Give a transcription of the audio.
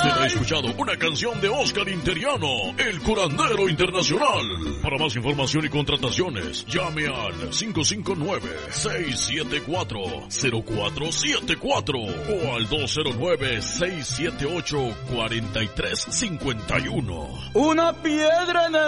Usted ha escuchado una canción de Oscar Interiano, el curandero internacional. Para más información y contrataciones, llame al 559-674-0474 o al 209-678-4351. Una piedra en el